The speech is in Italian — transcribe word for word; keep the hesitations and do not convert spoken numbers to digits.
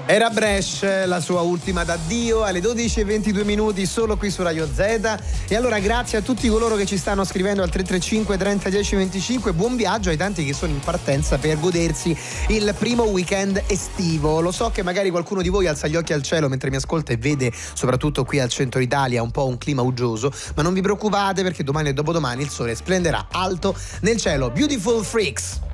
Era Bresh, la sua ultima d'addio alle dodici e ventidue minuti solo qui su Radio Z. E allora grazie a tutti coloro che ci stanno scrivendo al tre tre cinque trenta dieci venticinque. Buon viaggio ai tanti che sono in partenza per godersi il primo weekend estivo. Lo so che magari qualcuno di voi alza gli occhi al cielo mentre mi ascolta e vede, soprattutto qui al centro Italia, un po' un clima uggioso, ma non vi preoccupate perché domani e dopodomani il sole splenderà alto nel cielo. Beautiful Freaks.